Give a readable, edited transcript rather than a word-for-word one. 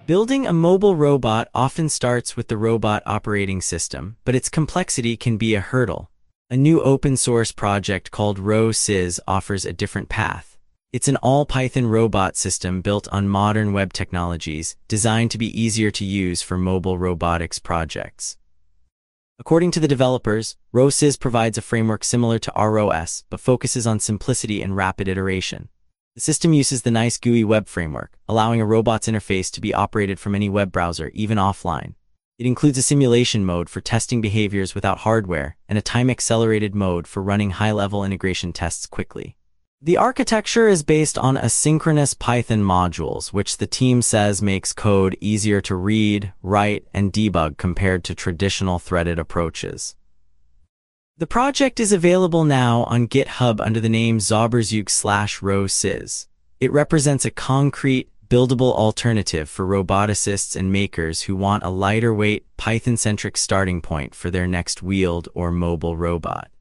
Building a mobile robot often starts with the robot operating system, but its complexity can be a hurdle. A new open-source project called RoSys offers a different path. It's an all-Python robot system built on modern web technologies, designed to be easier to use for mobile robotics projects. According to the developers, RoSys provides a framework similar to ROS, but focuses on simplicity and rapid iteration. The system uses the Nice GUI web framework, allowing a robot's interface to be operated from any web browser, even offline. It includes a simulation mode for testing behaviors without hardware, and a time-accelerated mode for running high-level integration tests quickly. The architecture is based on asynchronous Python modules, which the team says makes code easier to read, write, and debug compared to traditional threaded approaches. The project is available now on GitHub under the name Zauberzeug/RoSys. It represents a concrete, buildable alternative for roboticists and makers who want a lighter-weight, Python-centric starting point for their next wheeled or mobile robot.